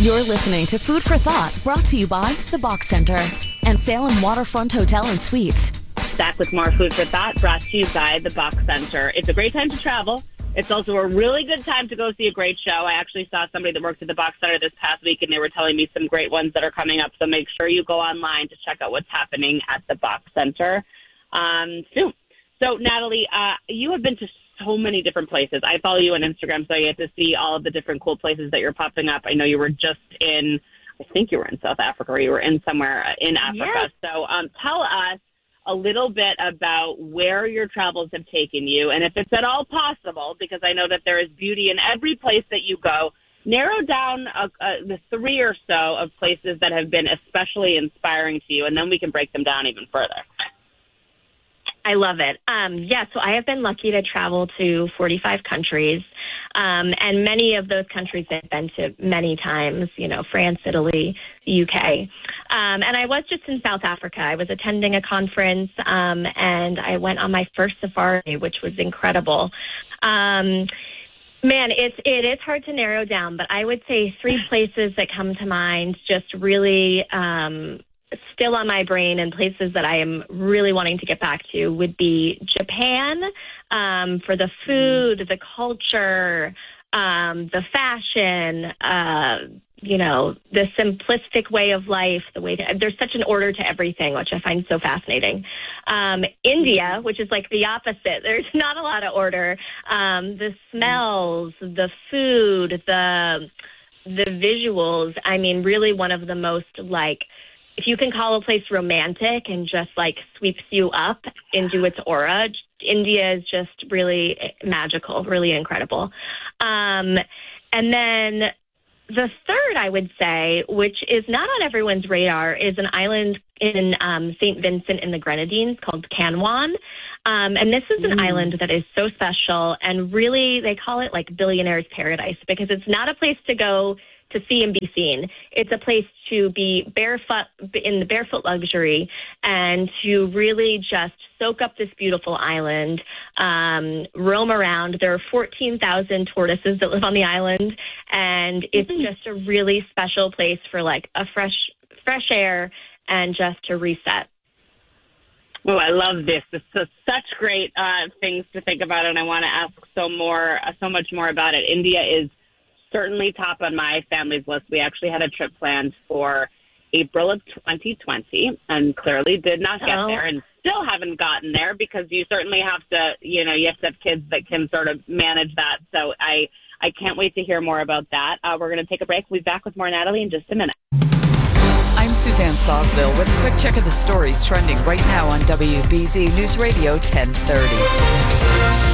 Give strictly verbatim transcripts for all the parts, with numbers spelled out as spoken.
You're listening to Food for Thought, brought to you by The Box Center and Salem Waterfront Hotel and Suites. Back with more Food for Thought, brought to you by The Box Center. It's a great time to travel. It's also a really good time to go see a great show. I actually saw somebody that worked at the Box Center this past week, and they were telling me some great ones that are coming up. So make sure you go online to check out what's happening at the Box Center um, soon. So, Natalie, uh, you have been to so many different places. I follow you on Instagram, so you get to see all of the different cool places that you're popping up. I know you were just in, I think you were in South Africa, or you were in somewhere in Africa. Yes. So um, tell us a little bit about where your travels have taken you, and if it's at all possible, because I know that there is beauty in every place that you go, narrow down uh, uh, the three or so of places that have been especially inspiring to you, and then we can break them down even further. I love it. Um, yeah, so I have been lucky to travel to forty-five countries, um, and many of those countries I've been to many times, you know, France, Italy, the U K. Um, and I was just in South Africa. I was attending a conference, um, and I went on my first safari, which was incredible. Um, man, it's, it is hard to narrow down, but I would say three places that come to mind just really um, still on my brain, and places that I am really wanting to get back to would be Japan, um, for the food, the culture, um, the fashion, uh, you know, the simplistic way of life, the way to, there's such an order to everything, which I find so fascinating. Um, India, which is like the opposite. There's not a lot of order. Um, the smells, the food, the, the visuals. I mean, really one of the most, like, if you can call a place romantic and just like sweeps you up into its aura, India is just really magical, really incredible. Um, and then the third, I would say, which is not on everyone's radar, is an island in um, Saint Vincent in the Grenadines called Canouan. Um, and this is an mm. island that is so special, and really they call it like billionaire's paradise, because it's not a place to go to see and be seen. It's a place to be barefoot in the barefoot luxury and to really just soak up this beautiful island, um, roam around. There are fourteen thousand tortoises that live on the island, and it's mm-hmm. just a really special place for like a fresh, fresh air and just to reset. Oh, I love this. This is such great uh, things to think about, and I want to ask so more, uh, so much more about it. India is certainly top on my family's list. We actually had a trip planned for April of twenty twenty and clearly did not get oh. there, and still haven't gotten there, because you certainly have to, you know, you have to have kids that can sort of manage that. So I, I can't wait to hear more about that. Uh, we're going to take a break. We'll be back with more Natalie in just a minute. I'm Suzanne Sawsville with a quick check of the stories trending right now on W B Z News Radio ten thirty.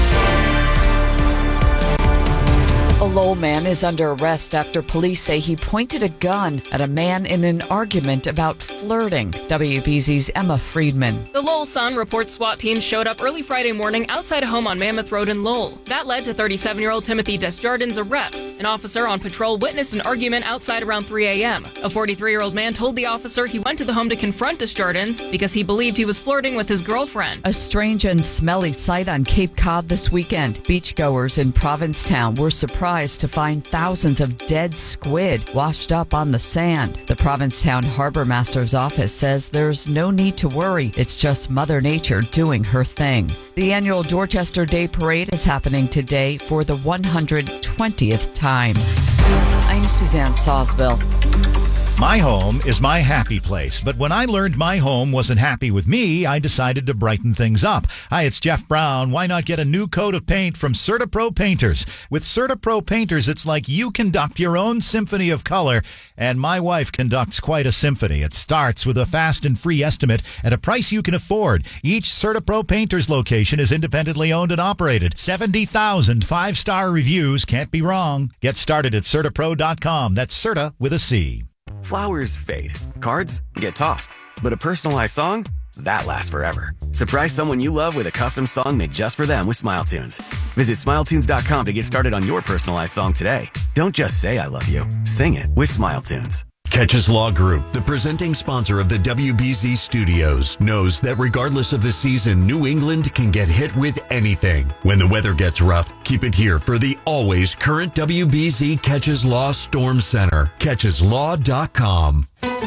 A Lowell man is under arrest after police say he pointed a gun at a man in an argument about flirting. W B Z's Emma Friedman. The Lowell Sun reports SWAT teams showed up early Friday morning outside a home on Mammoth Road in Lowell. That led to thirty-seven-year-old Timothy Desjardins' arrest. An officer on patrol witnessed an argument outside around three a.m. A forty-three-year-old man told the officer he went to the home to confront Desjardins because he believed he was flirting with his girlfriend. A strange and smelly sight on Cape Cod this weekend. Beachgoers in Provincetown were surprised to find thousands of dead squid washed up on the sand. The Provincetown Harbor Master's office says there's no need to worry. It's just Mother Nature doing her thing. The annual Dorchester Day Parade is happening today for the one hundred twentieth time. I'm Suzanne Sawsville. My home is my happy place, but when I learned my home wasn't happy with me, I decided to brighten things up. Hi, it's Jeff Brown. Why not get a new coat of paint from CertaPro Painters? With CertaPro Painters, it's like you conduct your own symphony of color, and my wife conducts quite a symphony. It starts with a fast and free estimate at a price you can afford. Each CertaPro Painters location is independently owned and operated. seventy thousand five-star reviews. Can't be wrong. Get started at Certapro dot com. That's Certa with a C. Flowers fade. Cards get tossed. But a personalized song? That lasts forever. Surprise someone you love with a custom song made just for them with SmileTunes. Visit Smile Tunes dot com to get started on your personalized song today. Don't just say I love you. Sing it with SmileTunes. Catches Law Group, the presenting sponsor of the W B Z Studios, knows that regardless of the season, New England can get hit with anything. When the weather gets rough, keep it here for the always current W B Z Catches Law Storm Center. catches law dot com.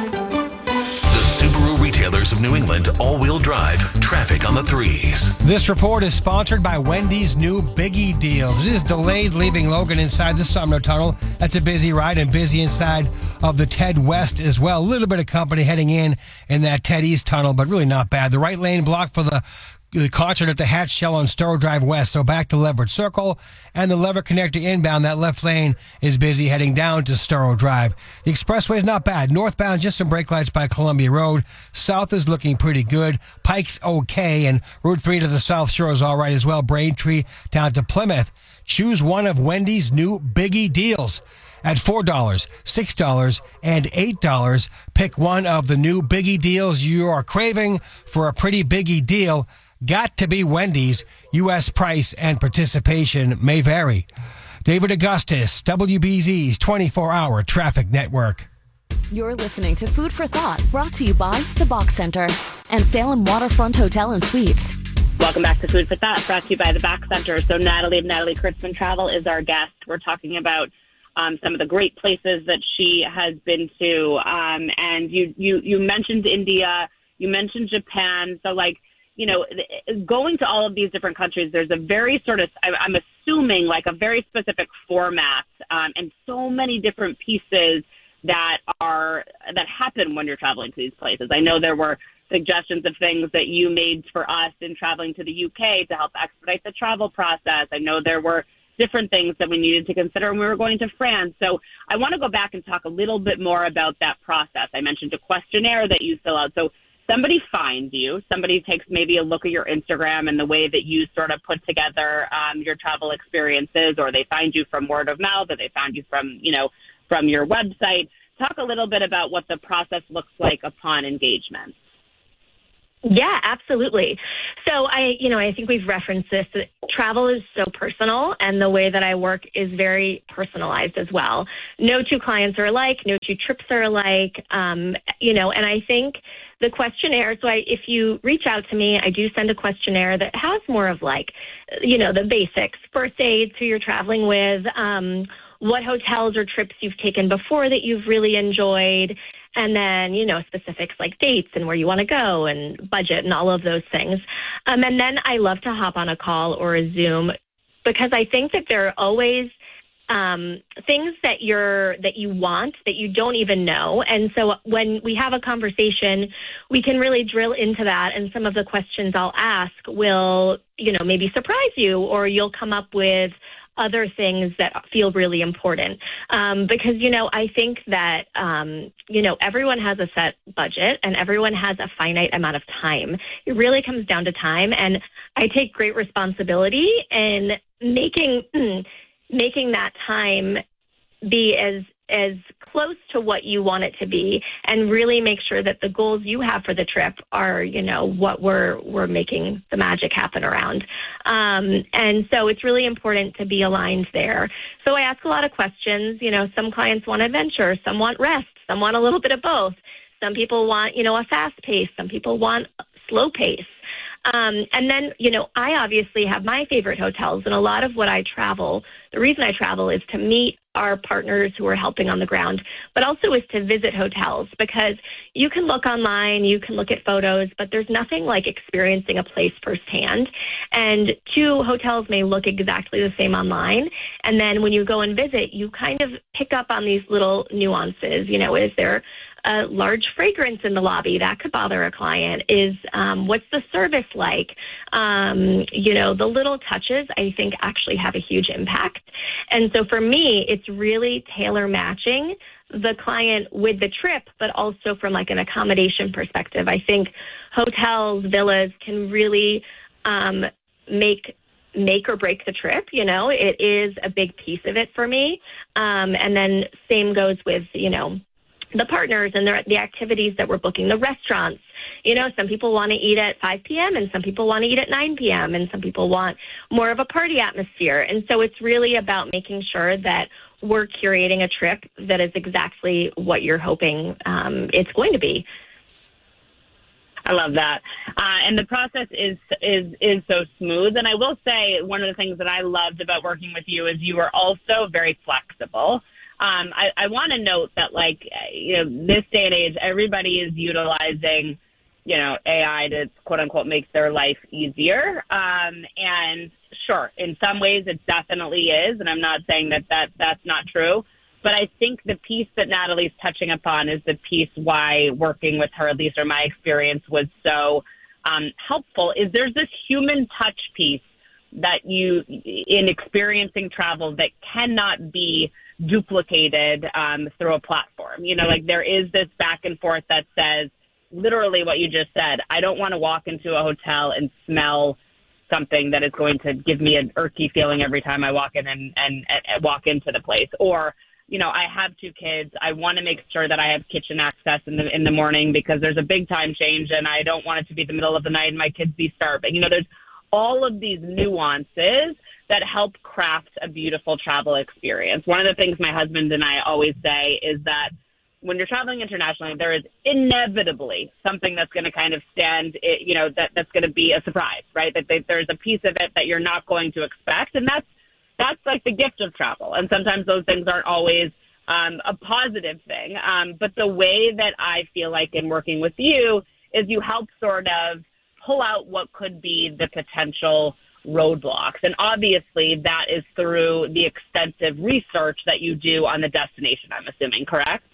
The Subaru retailers of New England all-wheel drive, traffic on the threes. This report is sponsored by Wendy's new Biggie Deals. It is delayed leaving Logan inside the Sumner Tunnel. That's a busy ride, and busy inside of the Ted West as well. A little bit of company heading in in that Ted East Tunnel, but really not bad. The right lane blocked for the the concert at the Hatch Shell on Storrow Drive West. So back to Leverett Circle and the Lever Connector inbound. That left lane is busy heading down to Storrow Drive. The expressway is not bad. Northbound, just some brake lights by Columbia Road. South is looking pretty good. Pike's okay, and Route three to the South Shore is all right as well. Braintree down to Plymouth. Choose one of Wendy's new Biggie Deals. At four dollars, six dollars, and eight dollars, pick one of the new Biggie Deals you are craving for a pretty Biggie deal. Got to be Wendy's. U S price and participation may vary. David Augustus, W B Z's twenty-four hour Traffic Network. You're listening to Food for Thought, brought to you by The Box Center and Salem Waterfront Hotel and Suites. Welcome back to Food for Thought, brought to you by The Box Center. So Natalie of Natalie Kurtzman Travel is our guest. We're talking about um, some of the great places that she has been to. Um, and you, you, you mentioned India, you mentioned Japan. So, like, you know, going to all of these different countries, there's a very sort of, I'm assuming, like a very specific format um, and so many different pieces that are, that happen when you're traveling to these places. I know there were suggestions of things that you made for us in traveling to the U K to help expedite the travel process. I know there were different things that we needed to consider when we were going to France. So I want to go back and talk a little bit more about that process. I mentioned a questionnaire that you fill out. So somebody finds you, somebody takes maybe a look at your Instagram and the way that you sort of put together um, your travel experiences, or they find you from word of mouth, or they found you from, you know, from your website. Talk a little bit about what the process looks like upon engagement. Yeah, absolutely. So I, you know, I think we've referenced this. That travel is so personal, and the way that I work is very personalized as well. No two clients are alike. No two trips are alike. Um, you know, and I think the questionnaire. So I, if you reach out to me, I do send a questionnaire that has more of like, you know, the basics: first aids, who you're traveling with, um, what hotels or trips you've taken before that you've really enjoyed. And then, you know, specifics like dates and where you want to go and budget and all of those things. Um, and then I love to hop on a call or a Zoom, because I think that there are always um, things that you're that you want that you don't even know. And so when we have a conversation, we can really drill into that. And some of the questions I'll ask will, you know, maybe surprise you, or you'll come up with other things that feel really important. Um, because, you know, I think that, um, you know, everyone has a set budget and everyone has a finite amount of time. It really comes down to time. And I take great responsibility in making, making that time be as, as close to what you want it to be, and really make sure that the goals you have for the trip are, you know, what we're, we're making the magic happen around. Um, and so it's really important to be aligned there. So I ask a lot of questions. You know, some clients want adventure, some want rest, some want a little bit of both. Some people want, you know, a fast pace. Some people want slow pace. Um, and then, you know, I obviously have my favorite hotels, and a lot of what I travel, the reason I travel is to meet our partners who are helping on the ground, but also is to visit hotels, because you can look online, you can look at photos, but there's nothing like experiencing a place firsthand. And two hotels may look exactly the same online, and then when you go and visit, you kind of pick up on these little nuances. You know, is there a large fragrance in the lobby? That could bother a client. Is um, what's the service like? Um, you know, the little touches, I think, actually have a huge impact. And so for me, it's really tailor matching the client with the trip, but also from like an accommodation perspective. I think hotels, villas can really um, make make or break the trip. You know, it is a big piece of it for me. Um, and then same goes with, you know, the partners and the, the activities that we're booking, the restaurants. You know, some people want to eat at five p.m. and some people want to eat at nine p.m. and some people want more of a party atmosphere. And so it's really about making sure that we're curating a trip that is exactly what you're hoping um, it's going to be. I love that. Uh, and the process is, is, is so smooth. And I will say one of the things that I loved about working with you is you are also very flexible. Um, I, I want to note that, like, you know, this day and age, everybody is utilizing, you know, A I to quote unquote make their life easier. Um, and sure, in some ways it definitely is. And I'm not saying that, that that's not true. But I think the piece that Natalie's touching upon is the piece why working with her, at least in my experience, was so um, helpful, is there's this human touch piece that you, in experiencing travel, that cannot be duplicated um, through a platform. You know, like there is this back and forth that says literally what you just said. I don't want to walk into a hotel and smell something that is going to give me an irky feeling every time I walk in and, and, and walk into the place. Or, you know, I have two kids. I want to make sure that I have kitchen access in the in the morning because there's a big time change and I don't want it to be the middle of the night and my kids be starving. You know, there's all of these nuances that help craft a beautiful travel experience. One of the things my husband and I always say is that when you're traveling internationally, there is inevitably something that's going to kind of stand, you know, that, that's going to be a surprise, right? That they, there's a piece of it that you're not going to expect. And that's, that's like the gift of travel. And sometimes those things aren't always um, a positive thing. Um, but the way that I feel like in working with you is you help sort of pull out what could be the potential roadblocks. And obviously that is through the extensive research that you do on the destination, I'm assuming, correct?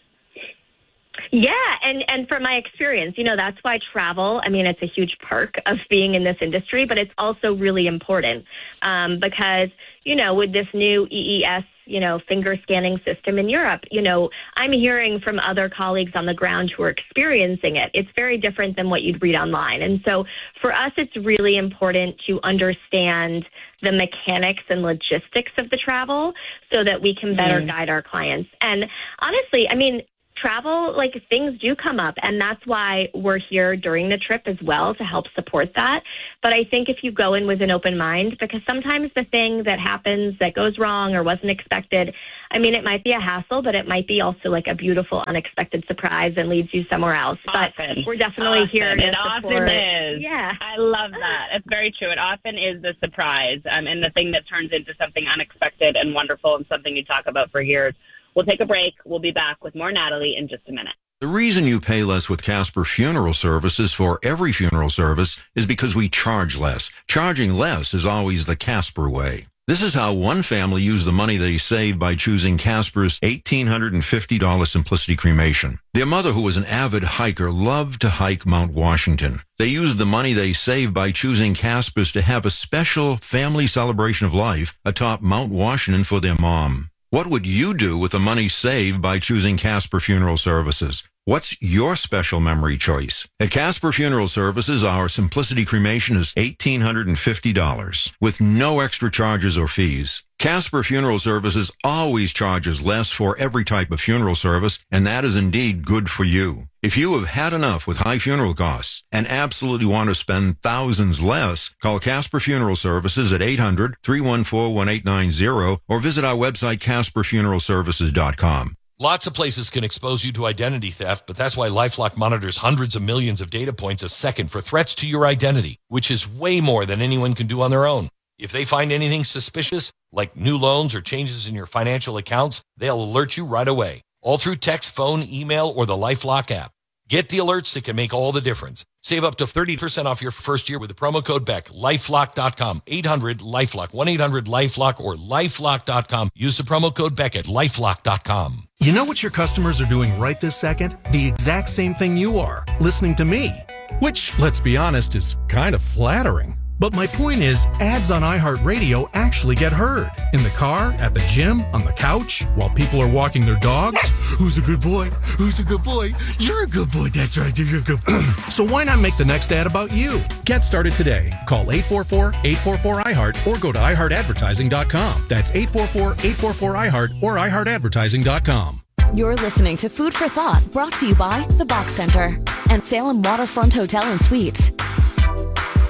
Yeah, and, and from my experience, you know, that's why travel, I mean, it's a huge perk of being in this industry, but it's also really important um, because, you know, with this new E E S, you know, finger scanning system in Europe, you know, I'm hearing from other colleagues on the ground who are experiencing it. It's very different than what you'd read online. And so for us, it's really important to understand the mechanics and logistics of the travel so that we can better mm. guide our clients. And honestly, I mean, travel, like things do come up, and that's why we're here during the trip as well to help support that. But I think if you go in with an open mind, because sometimes the thing that happens that goes wrong or wasn't expected, I mean, it might be a hassle, but it might be also like a beautiful, unexpected surprise and leads you somewhere else. Often. But we're definitely often. here to it support. It often is. Yeah. I love that. It's very true. It often is the surprise um, and the thing that turns into something unexpected and wonderful and something you talk about for years. We'll take a break. We'll be back with more Natalie in just a minute. The reason you pay less with Casper Funeral Services for every funeral service is because we charge less. Charging less is always the Casper way. This is how one family used the money they saved by choosing Casper's one thousand eight hundred fifty dollars Simplicity Cremation. Their mother, who was an avid hiker, loved to hike Mount Washington. They used the money they saved by choosing Casper's to have a special family celebration of life atop Mount Washington for their mom. What would you do with the money saved by choosing Casper Funeral Services? What's your special memory choice? At Casper Funeral Services, our Simplicity Cremation is one thousand eight hundred fifty dollars with no extra charges or fees. Casper Funeral Services always charges less for every type of funeral service, and that is indeed good for you. If you have had enough with high funeral costs and absolutely want to spend thousands less, call Casper Funeral Services at eight hundred, three one four, one eight nine zero or visit our website, casper funeral services dot com. Lots of places can expose you to identity theft, but that's why LifeLock monitors hundreds of millions of data points a second for threats to your identity, which is way more than anyone can do on their own. If they find anything suspicious, like new loans or changes in your financial accounts, they'll alert you right away, all through text, phone, email, or the LifeLock app. Get the alerts that can make all the difference. Save up to thirty percent off your first year with the promo code Beck. lifelock dot com, eight hundred LifeLock, one eight hundred LifeLock, or lifelock dot com. Use the promo code Beck at lifelock dot com. You know what your customers are doing right this second? The exact same thing you are, listening to me. Which, let's be honest, is kind of flattering. But my point is, ads on iHeartRadio actually get heard. In the car, at the gym, on the couch, while people are walking their dogs. Who's a good boy? Who's a good boy? You're a good boy. That's right. You're a good boy. So why not make the next ad about you? Get started today. Call eight four four, eight four four, I heart or go to i heart advertising dot com. That's eight four four, eight four four, I heart or i heart advertising dot com. You're listening to Food for Thought, brought to you by The Box Center and Salem Waterfront Hotel and Suites.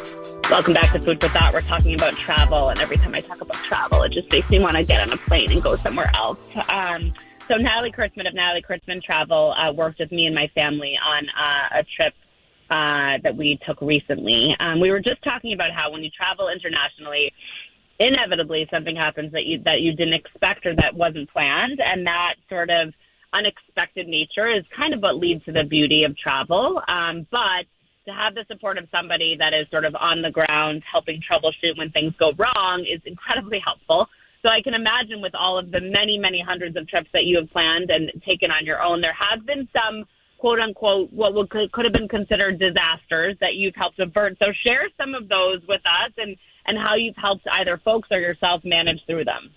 Welcome back to Food for Thought. We're talking about travel, and every time I talk about travel, it just makes me want to get on a plane and go somewhere else. Um, so Natalie Kurtzman of Natalie Kurtzman Travel uh, worked with me and my family on uh, a trip uh, that we took recently. Um, we were just talking about how when you travel internationally, inevitably something happens that you that you didn't expect or that wasn't planned, and that sort of unexpected nature is kind of what leads to the beauty of travel. Um, but to have the support of somebody that is sort of on the ground helping troubleshoot when things go wrong is incredibly helpful. So I can imagine with all of the many, many hundreds of trips that you have planned and taken on your own, there have been some quote unquote, what would, could have been considered disasters that you've helped avert. So share some of those with us and, and how you've helped either folks or yourself manage through them.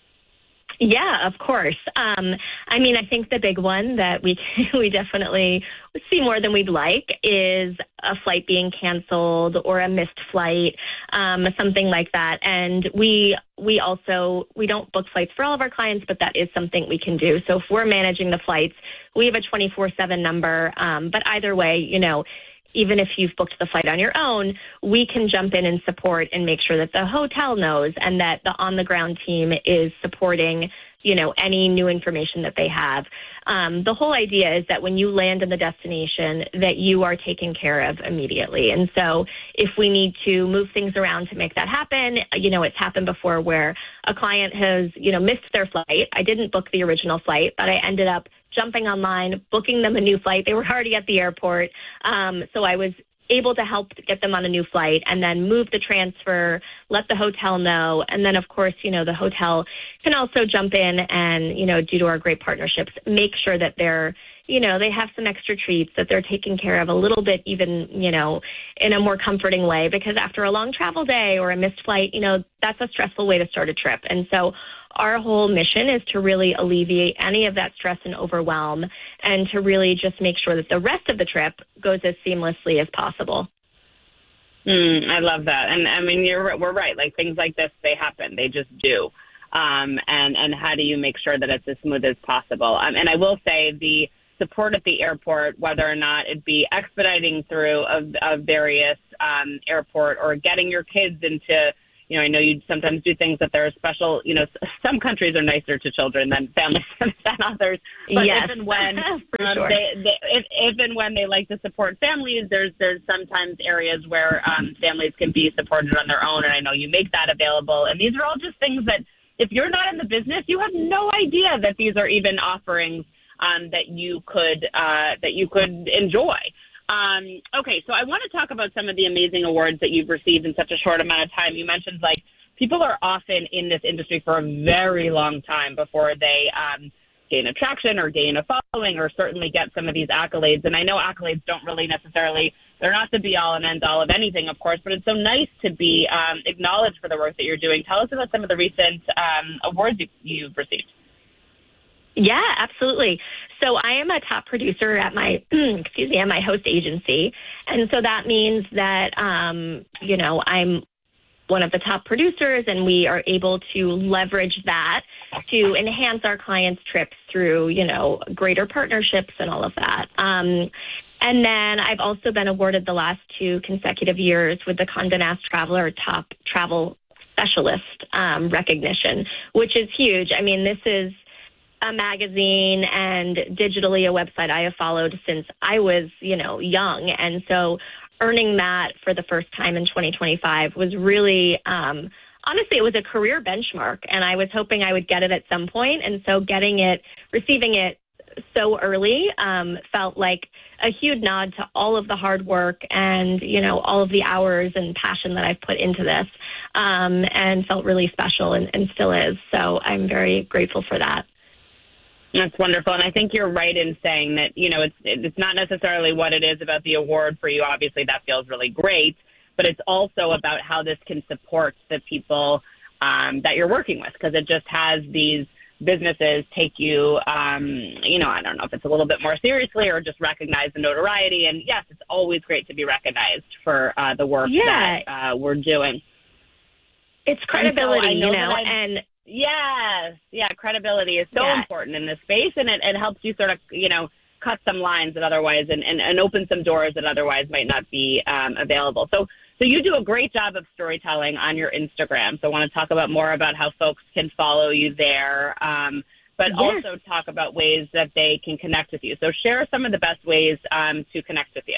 Yeah, of course. Um, I mean, I think the big one that we we definitely see more than we'd like is a flight being canceled or a missed flight, um, something like that. And we we also, we don't book flights for all of our clients, but that is something we can do. So if we're managing the flights, we have a twenty-four seven number. Um, but either way, you know, even if you've booked the flight on your own, we can jump in and support and make sure that the hotel knows and that the on-the-ground team is supporting, you know, any new information that they have. Um, the whole idea is that when you land in the destination, that you are taken care of immediately. And so if we need to move things around to make that happen, you know, it's happened before where a client has, you know, missed their flight. I didn't book the original flight, but I ended up jumping online, booking them a new flight. They were already at the airport. Um, so I was able to help get them on a new flight and then move the transfer, let the hotel know. And then, of course, you know, the hotel can also jump in and, you know, due to our great partnerships, make sure that they're, you know, they have some extra treats, that they're taken care of a little bit, even, you know, in a more comforting way, because after a long travel day or a missed flight, you know, that's a stressful way to start a trip. And so our whole mission is to really alleviate any of that stress and overwhelm and to really just make sure that the rest of the trip goes as seamlessly as possible. Mm, I love that. And I mean, you're, we're right. Like things like this, they happen. They just do. Um, and, and how do you make sure that it's as smooth as possible? Um, and I will say the support at the airport, whether or not it be expediting through a, a various um, airport or getting your kids into, you know, I know you sometimes do things that there are special, you know, some countries are nicer to children than families than others. But yes, if and when, um, sure. they, they, if, if and when they like to support families, there's there's sometimes areas where um, families can be supported on their own. And I know you make that available. And these are all just things that if you're not in the business, you have no idea that these are even offerings um, that you could uh, that you could enjoy. Um, okay, so I want to talk about some of the amazing awards that you've received in such a short amount of time. You mentioned, like, people are often in this industry for a very long time before they um, gain attraction or gain a following or certainly get some of these accolades. And I know accolades don't really necessarily, they're not the be-all and end-all of anything, of course, but it's so nice to be um, acknowledged for the work that you're doing. Tell us about some of the recent um, awards you, you've received. Yeah, absolutely. So I am a top producer at my, excuse me, at my host agency. And so that means that, um, you know, I'm one of the top producers and we are able to leverage that to enhance our clients' trips through, you know, greater partnerships and all of that. Um, and then I've also been awarded the last two consecutive years with the Condé Nast Traveler Top Travel Specialist um, recognition, which is huge. I mean, this is a magazine and digitally a website I have followed since I was, you know, young. And so earning that for the first time in twenty twenty-five was really, um, honestly, it was a career benchmark. And I was hoping I would get it at some point. And so getting it, receiving it so early um, felt like a huge nod to all of the hard work and, you know, all of the hours and passion that I've put into this um, and felt really special and, and still is. So I'm very grateful for that. That's wonderful. And I think you're right in saying that, you know, it's it's not necessarily what it is about the award for you. Obviously, that feels really great, but it's also about how this can support the people um, that you're working with, because it just has these businesses take you, um, you know, I don't know if it's a little bit more seriously or just recognize the notoriety. And yes, it's always great to be recognized for uh, the work yeah. that uh, we're doing. It's credibility, so know you know, and Yes. Yeah. Credibility is so yeah. important in this space, and it, it helps you sort of, you know, cut some lines that otherwise and, and, and open some doors that otherwise might not be um, available. So so you do a great job of storytelling on your Instagram. So I want to talk about more about how folks can follow you there, um, but yes. also talk about ways that they can connect with you. So share some of the best ways um, to connect with you.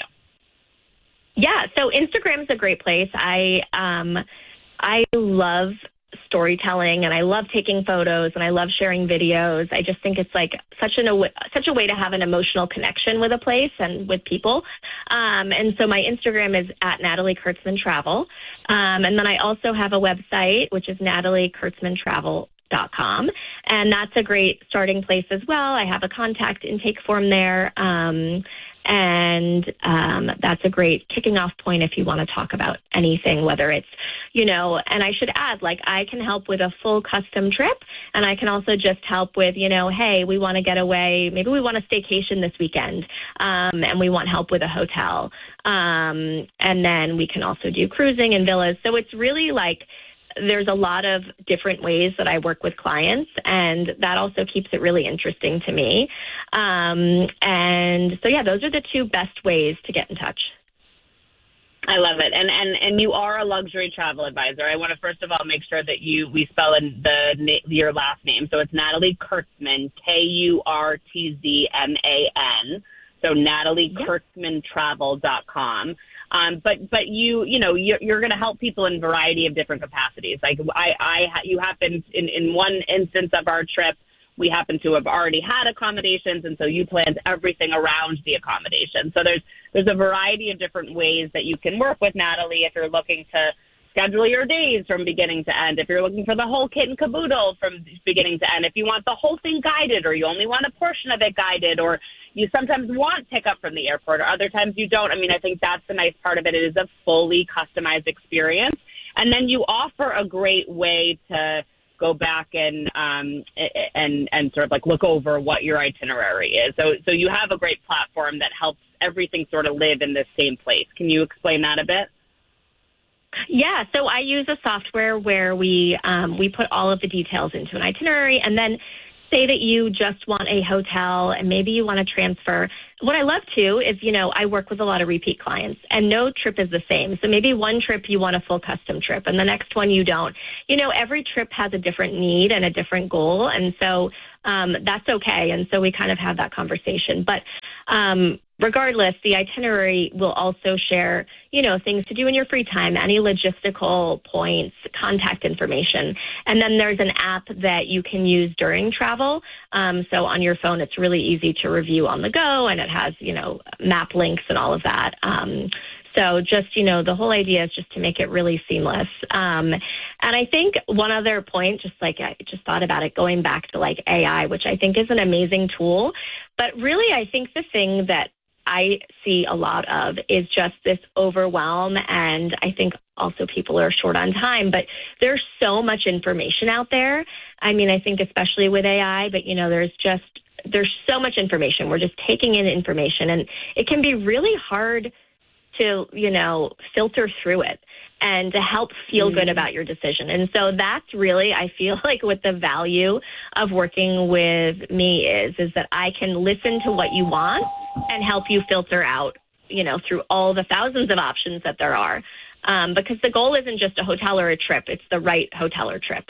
Yeah, so Instagram is a great place. I um, I love storytelling, and I love taking photos, and I love sharing videos. I just think it's like such an such a way to have an emotional connection with a place and with people. Um, and so my Instagram is at Natalie Kurtzman Travel, um, and then I also have a website which is natalie kurtzman travel dot com, and that's a great starting place as well. I have a contact intake form there. Um, And um, that's a great kicking off point if you want to talk about anything, whether it's, you know, and I should add, like, I can help with a full custom trip, and I can also just help with, you know, hey, we want to get away. Maybe we want a staycation this weekend, um, and we want help with a hotel. Um, and then we can also do cruising and villas. So it's really like, there's a lot of different ways that I work with clients, and that also keeps it really interesting to me. Um, and so, yeah, those are the two best ways to get in touch. I love it. And, and, and you are a luxury travel advisor. I want to, first of all, make sure that you, we spell in the, your last name. So it's Natalie Kurtzman, K U R T Z M A N. So natalie kurtzman travel dot com. Um, but but you you know you're, you're going to help people in a variety of different capacities. Like I I you happened in, in one instance of our trip, we happen to have already had accommodations, and so you planned everything around the accommodation. So there's there's a variety of different ways that you can work with Natalie if you're looking to schedule your days from beginning to end. If you're looking for the whole kit and caboodle from beginning to end, if you want the whole thing guided, or you only want a portion of it guided, or you sometimes want pickup from the airport, or other times you don't. I mean, I think that's the nice part of it. It is a fully customized experience. And then you offer a great way to go back and um, and and sort of like look over what your itinerary is. So so you have a great platform that helps everything sort of live in the same place. Can you explain that a bit? Yeah, so I use a software where we um, we put all of the details into an itinerary, and then say that you just want a hotel and maybe you want to transfer. What I love too is, you know, I work with a lot of repeat clients, and no trip is the same. So maybe one trip you want a full custom trip, and the next one you don't. You know, every trip has a different need and a different goal, and so um, that's okay. And so we kind of have that conversation. But um, regardless, the itinerary will also share, you know, things to do in your free time, any logistical points, contact information. And then there's an app that you can use during travel. Um, so on your phone, it's really easy to review on the go, and it has, you know, map links and all of that. Um, so just, you know, the whole idea is just to make it really seamless. Um, and I think one other point, just like I just thought about it, going back to like A I, which I think is an amazing tool. But really, I think the thing that I see a lot of is just this overwhelm, and I think also people are short on time, but there's so much information out there. I mean, I think especially with A I, but you know, there's just, there's so much information. We're just taking in information, and it can be really hard to, you know, filter through it and to help feel mm-hmm. good about your decision. And so that's really, I feel like what the value of working with me is, is that I can listen to what you want and help you filter out, you know, through all the thousands of options that there are. Um, because the goal isn't just a hotel or a trip, it's the right hotel or trip.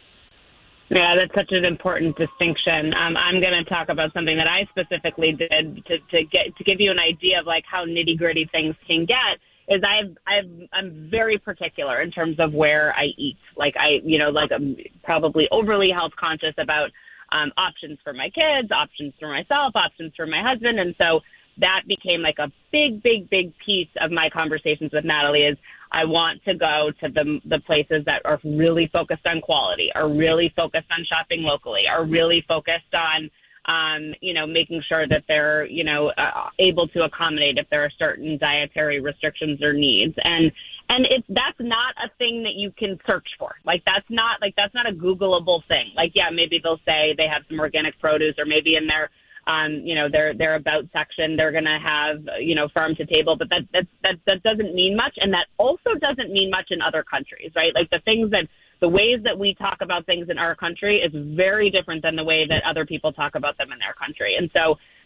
Yeah, that's such an important distinction. Um, I'm going to talk about something that I specifically did to, to get to give you an idea of like how nitty gritty things can get. Is I've I've I'm very particular in terms of where I eat. Like I, you know, like I'm probably overly health conscious about um, options for my kids, options for myself, options for my husband, and so that became like a big, big, big piece of my conversations with Natalie. Is I want to go to the the places that are really focused on quality, are really focused on shopping locally, are really focused on, um, you know, making sure that they're, you know, uh, able to accommodate if there are certain dietary restrictions or needs. And and it's that's not a thing that you can search for. Like that's not like that's not a Googleable thing. Like, yeah, maybe they'll say they have some organic produce, or maybe in their Um, you know, their their about section, they're going to have, you know, farm to table, but that, that that that doesn't mean much. And that also doesn't mean much in other countries, right? Like the things that the ways that we talk about things in our country is very different than the way that other people talk about them in their country. And so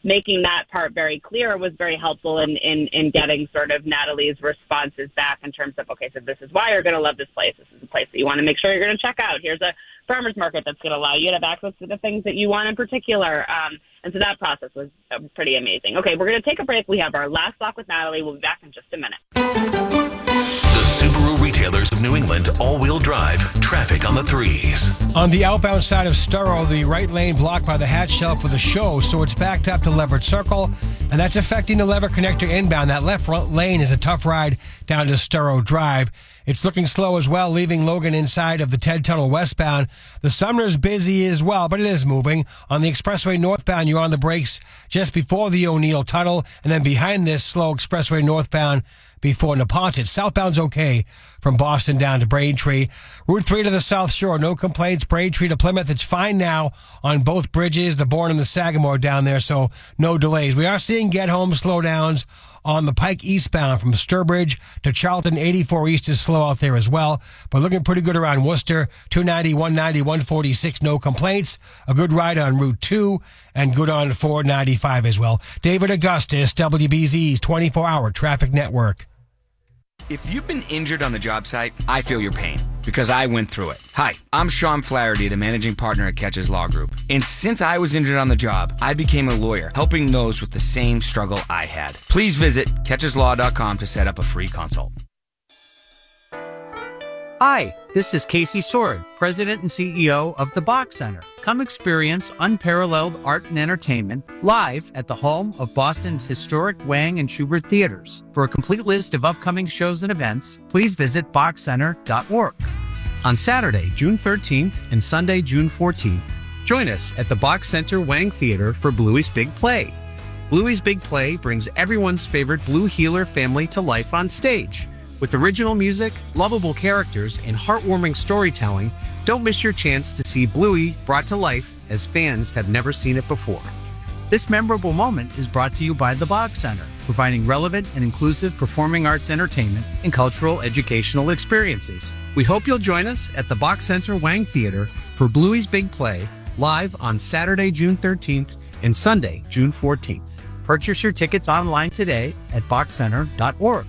making that part very clear was very helpful in, in, in getting sort of Natalie's responses back in terms of, okay, so this is why you're going to love this place. This is a place that you want to make sure you're going to check out. Here's a farmer's market that's going to allow you to have access to the things that you want in particular. Um, and so that process was uh, pretty amazing. Okay, we're going to take a break. We have our last block with Natalie. We'll be back in just a minute. The Subaru retailers of New England all-wheel drive, traffic on the threes. On the outbound side of Sturrow, the right lane blocked by the hatch shelf for the show, so it's backed up to Leverett Circle, and that's affecting the Lever Connector inbound. That left front lane is a tough ride down to Sturrow Drive. It's looking slow as well, leaving Logan inside of the Ted Tunnel westbound. The Sumner's busy as well, but it is moving. On the expressway northbound, you're on the brakes just before the O'Neill Tunnel, and then behind this, slow expressway northbound before Neponset. Southbound's okay from Boston down to Braintree. Route three to the South Shore, no complaints. Braintree to Plymouth, it's fine now on both bridges, the Bourne and the Sagamore down there, so no delays. We are seeing get-home slowdowns on the Pike eastbound from Sturbridge to Charlton. eighty-four East is slow out there as well, but looking pretty good around Worcester. two ninety, one ninety, one forty-six, no complaints. A good ride on Route two and good on four ninety-five as well. David Augustus, W B Z's twenty-four hour traffic network. If you've been injured on the job site, I feel your pain because I went through it. Hi, I'm Sean Flaherty, the managing partner at Catches Law Group. And since I was injured on the job, I became a lawyer, helping those with the same struggle I had. Please visit catches law dot com to set up a free consult. Hi, this is Casey Sword, President and C E O of the Bach Center. Come experience unparalleled art and entertainment live at the home of Boston's historic Wang and Schubert theaters. For a complete list of upcoming shows and events, please visit bach center dot org. On Saturday, June thirteenth and Sunday, June fourteenth, join us at the Bach Center Wang Theater for Bluey's Big Play. Bluey's Big Play brings everyone's favorite Blue Heeler family to life on stage. With original music, lovable characters, and heartwarming storytelling, don't miss your chance to see Bluey brought to life as fans have never seen it before. This memorable moment is brought to you by the Bach Center, providing relevant and inclusive performing arts entertainment and cultural educational experiences. We hope you'll join us at the Bach Center Wang Theater for Bluey's Big Play, live on Saturday, June thirteenth and Sunday, June fourteenth. Purchase your tickets online today at bach center dot org.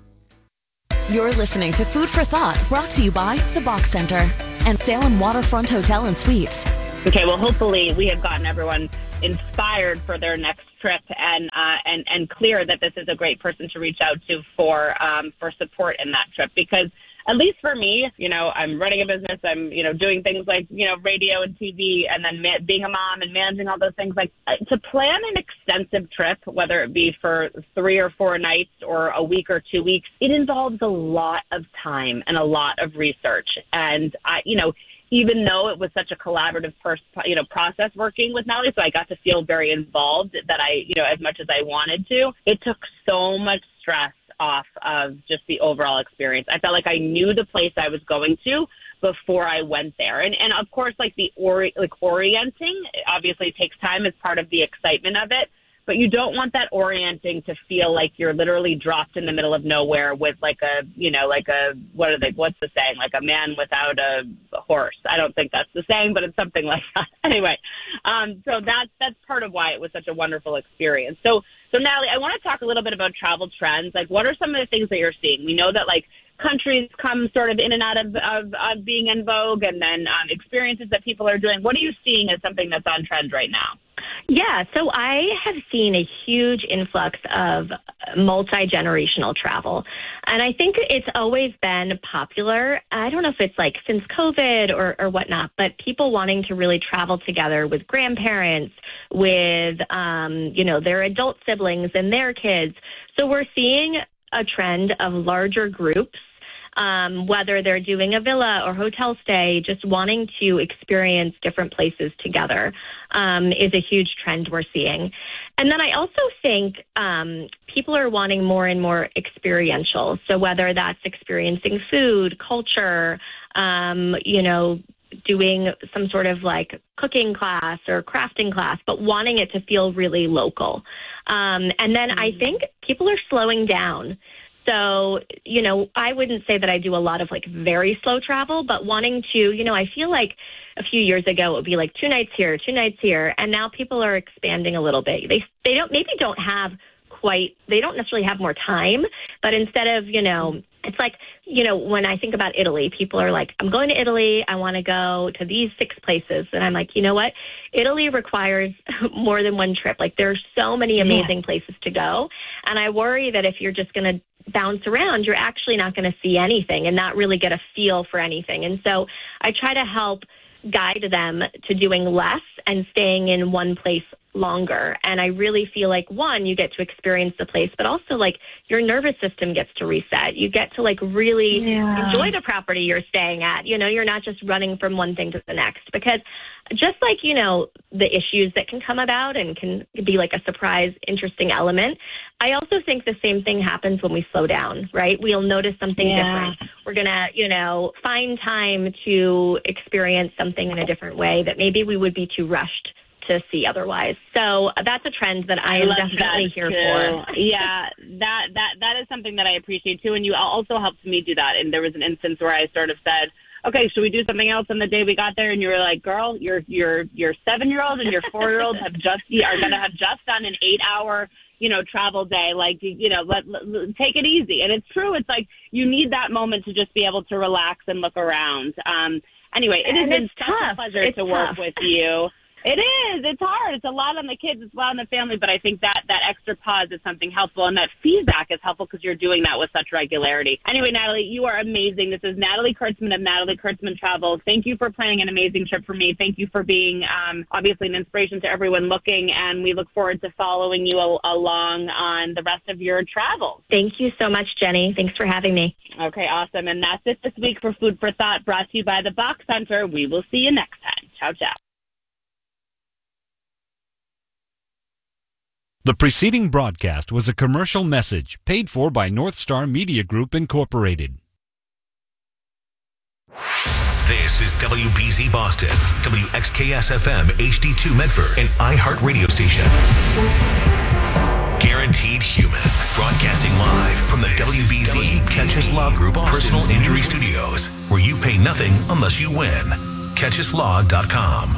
You're listening to Food for Thought, brought to you by the Bach Center and Salem Waterfront Hotel and Suites. Okay, well, hopefully we have gotten everyone inspired for their next trip and uh, and and clear that this is a great person to reach out to for um, for support in that trip. Because at least for me, you know, I'm running a business. I'm, you know, doing things like, you know, radio and T V, and then ma- being a mom and managing all those things. Like uh, to plan an extensive trip, whether it be for three or four nights or a week or two weeks, it involves a lot of time and a lot of research. And I, you know, even though it was such a collaborative, pers- you know, process working with Natalie, so I got to feel very involved. That I, you know, as much as I wanted to, it took so much stress off of just the overall experience. I felt like I knew the place I was going to before I went there. And and of course, like the ori- like orienting obviously takes time as part of the excitement of it, but you don't want that orienting to feel like you're literally dropped in the middle of nowhere with like a, you know, like a, what are they, what's the saying? Like a man without a horse. I don't think that's the saying, but it's something like that. Anyway, um, so that's, that's part of why it was such a wonderful experience. So, so Natalie, I want to talk a little bit about travel trends. Like, what are some of the things that you're seeing? We know that like countries come sort of in and out of, of, of being in vogue, and then um, experiences that people are doing. What are you seeing as something that's on trend right now? Yeah, so I have seen a huge influx of multi-generational travel. And I think it's always been popular. I don't know if it's like since COVID or, or whatnot, but people wanting to really travel together with grandparents, with, um, you know, their adult siblings and their kids. So we're seeing a trend of larger groups, um, whether they're doing a villa or hotel stay, just wanting to experience different places together, um, is a huge trend we're seeing. And then I also think um, people are wanting more and more experiential. So whether that's experiencing food, culture, um, you know, doing some sort of like cooking class or crafting class, but wanting it to feel really local. Um, and then I think people are slowing down. So, you know, I wouldn't say that I do a lot of like very slow travel, but wanting to, you know, I feel like a few years ago it would be like two nights here, two nights here, and now people are expanding a little bit. They they don't maybe don't have quite, they don't necessarily have more time, but instead of, you know, it's like, you know, when I think about Italy, people are like, I'm going to Italy. I want to go to these six places. And I'm like, you know what? Italy requires more than one trip. Like, there's so many amazing yeah. places to go. And I worry that if you're just going to bounce around, you're actually not going to see anything and not really get a feel for anything. And so I try to help guide them to doing less and staying in one place longer. And I really feel like, one, you get to experience the place, but also like your nervous system gets to reset. You get to like really yeah. enjoy the property you're staying at. You know, you're not just running from one thing to the next, because just like, you know, the issues that can come about and can be like a surprise, interesting element, I also think the same thing happens when we slow down, right? We'll notice something yeah. different. We're going to, you know, find time to experience something in a different way that maybe we would be too rushed to see otherwise. So that's a trend that I, I am definitely here too. for. Yeah, that that that is something that I appreciate too. And you also helped me do that. And there was an instance where I sort of said, okay, should we do something else on the day we got there? And you were like, girl, your your your seven year old and your four year old have just are going to have just done an eight hour you know travel day. Like, you know, let, let take it easy. And it's true. It's like you need that moment to just be able to relax and look around. Um, anyway, it has been such a pleasure it's to tough. work with you. It is. It's hard. It's a lot on the kids. It's a lot on the family. But I think that that extra pause is something helpful, and that feedback is helpful because you're doing that with such regularity. Anyway, Natalie, you are amazing. This is Natalie Kurtzman of Natalie Kurtzman Travel. Thank you for planning an amazing trip for me. Thank you for being um, obviously an inspiration to everyone looking, and we look forward to following you a- along on the rest of your travels. Thank you so much, Jenny. Thanks for having me. Okay, awesome. And that's it this week for Food for Thought, brought to you by the Box Center. We will see you next time. Ciao, ciao. The preceding broadcast was a commercial message paid for by North Star Media Group, Incorporated. This is W B Z Boston, W X K S F M H D two Medford, an iHeart radio station. Guaranteed Human, broadcasting live from the W B Z Catches Law Group Personal Injury Studios, where you pay nothing unless you win. catches law dot com.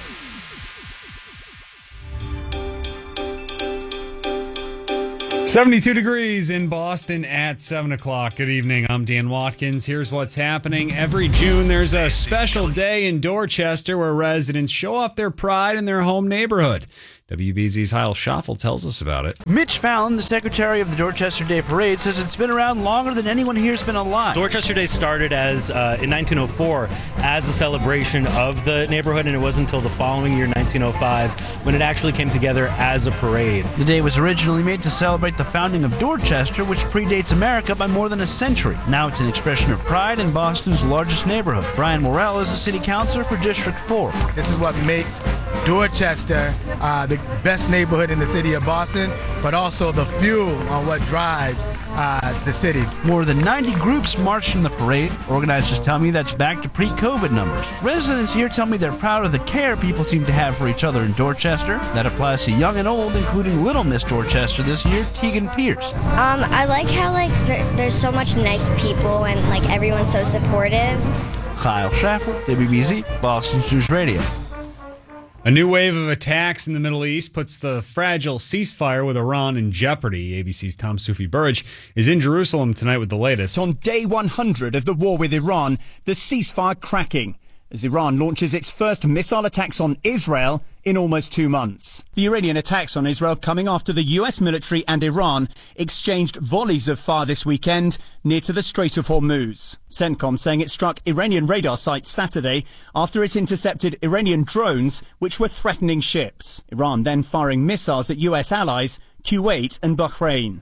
seventy-two degrees in Boston at seven o'clock. Good evening. I'm Dan Watkins. Here's what's happening. Every June, there's a special day in Dorchester where residents show off their pride in their home neighborhood. W B Z's Heil Schaffel tells us about it. Mitch Fallon, the secretary of the Dorchester Day Parade, says it's been around longer than anyone here's been alive. Dorchester Day started as uh, in nineteen oh four as a celebration of the neighborhood, and it wasn't until the following year, nineteen oh five, when it actually came together as a parade. The day was originally made to celebrate the founding of Dorchester, which predates America by more than a century. Now it's an expression of pride in Boston's largest neighborhood. Brian Morrell is the city councilor for District four. This is what makes Dorchester uh, the best neighborhood in the city of Boston, but also the fuel on what drives uh, the cities. More than ninety groups marched in the parade. Organizers tell me that's back to pre-COVID numbers. Residents here tell me they're proud of the care people seem to have for each other in Dorchester. That applies to young and old, including Little Miss Dorchester this year, Tegan Pierce. Um, I like how like there, there's so much nice people and like everyone's so supportive. Kyle Schaffel, W B Z, Boston News Radio. A new wave of attacks in the Middle East puts the fragile ceasefire with Iran in jeopardy. A B C's Tom Sufi Burridge is in Jerusalem tonight with the latest. On day one hundred of the war with Iran, the ceasefire cracking as Iran launches its first missile attacks on Israel in almost two months. The Iranian attacks on Israel coming after the U S military and Iran exchanged volleys of fire this weekend near to the Strait of Hormuz. CENTCOM saying it struck Iranian radar sites Saturday after it intercepted Iranian drones which were threatening ships. Iran then firing missiles at U S allies Kuwait and Bahrain.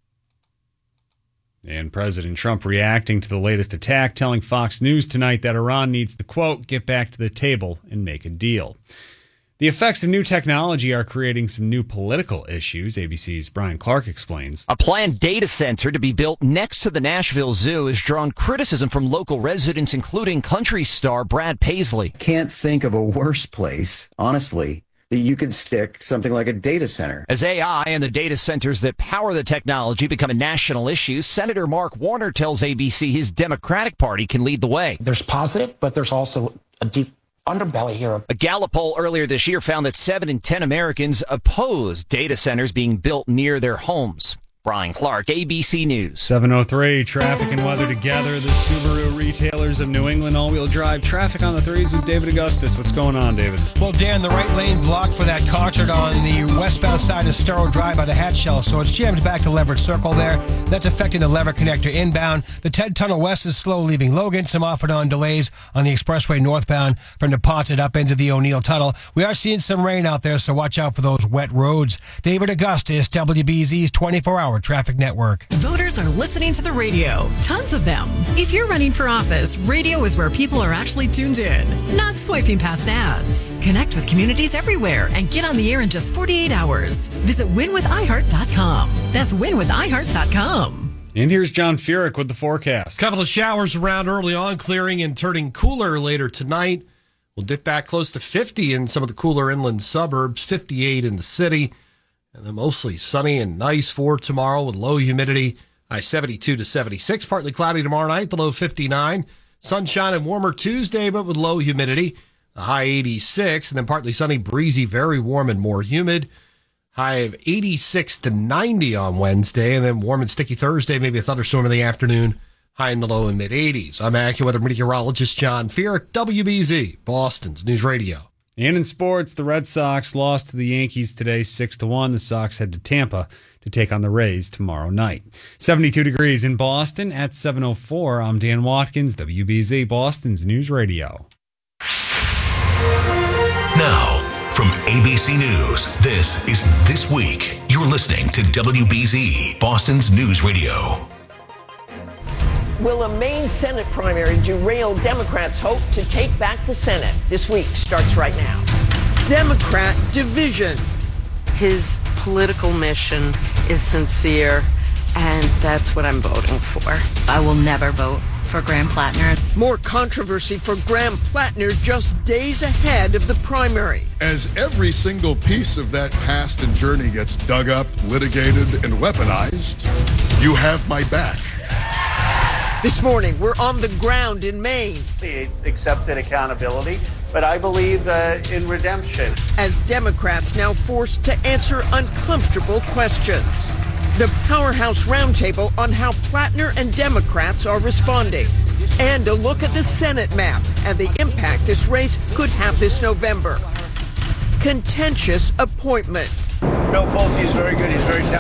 And President Trump reacting to the latest attack, telling Fox News tonight that Iran needs to, quote, get back to the table and make a deal. The effects of new technology are creating some new political issues. A B C's Brian Clark explains. A planned data center to be built next to the Nashville Zoo has drawn criticism from local residents, including country star Brad Paisley. Can't think of a worse place, honestly, that you could stick something like a data center. As A I and the data centers that power the technology become a national issue, Senator Mark Warner tells A B C his Democratic Party can lead the way. There's positive, but there's also a deep underbelly here. A Gallup poll earlier this year found that seven in ten Americans oppose data centers being built near their homes. Brian Clark, A B C News. seven oh three, traffic and weather together. The Subaru retailers of New England all-wheel drive. Traffic on the threes with David Augustus. What's going on, David? Well, Dan, the right lane blocked for that concert on the westbound side of Starro Drive by the Hatchell, so it's jammed back to Leverett Circle there. That's affecting the Leverett connector inbound. The Ted Tunnel West is slow leaving Logan. Some off and on delays on the expressway northbound from Neponset up into the O'Neill Tunnel. We are seeing some rain out there, so watch out for those wet roads. David Augustus, W B Z's twenty-four hour Traffic Network. Voters are listening to the radio. Tons of them. If you're running for office, radio is where people are actually tuned in, not swiping past ads. Connect with communities everywhere and get on the air in just forty-eight hours. Visit win with i heart dot com. That's win with i heart dot com. And here's John Furyk with the forecast. Couple of showers around early on, clearing and turning cooler later tonight. We'll dip back close to fifty in some of the cooler inland suburbs, fifty-eight in the city. And then mostly sunny and nice for tomorrow with low humidity. High seventy-two to seventy-six. Partly cloudy tomorrow night, the low fifty-nine. Sunshine and warmer Tuesday, but with low humidity. The high eighty-six. And then partly sunny, breezy, very warm and more humid. High of eighty-six to ninety on Wednesday. And then warm and sticky Thursday, maybe a thunderstorm in the afternoon. High in the low and mid eighties. I'm AccuWeather meteorologist John Furyk, W B Z, Boston's News Radio. And in sports, the Red Sox lost to the Yankees today six to one. The Sox head to Tampa to take on the Rays tomorrow night. seventy-two degrees in Boston at seven oh four. I'm Dan Watkins, W B Z, Boston's News Radio. Now, from A B C News, this is This Week. You're listening to W B Z, Boston's News Radio. Will a Maine Senate primary derail Democrats' hope to take back the Senate? This week starts right now. Democrat division. His political mission is sincere, and that's what I'm voting for. I will never vote for Graham Plattner. More controversy for Graham Plattner just days ahead of the primary. As every single piece of that past and journey gets dug up, litigated, and weaponized, you have my back. This morning, we're on the ground in Maine. He accepted accountability, but I believe uh, in redemption. As Democrats now forced to answer uncomfortable questions. The Powerhouse Roundtable on how Plattner and Democrats are responding. And a look at the Senate map and the impact this race could have this November. Contentious appointment. Bill Pulte is very good. He's very talented.